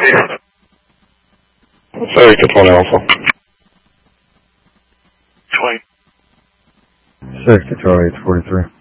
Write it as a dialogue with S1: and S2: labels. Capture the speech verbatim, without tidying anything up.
S1: Sorry, to twenty Alpha.
S2: twenty.
S3: Six to Charlie, it's forty-three.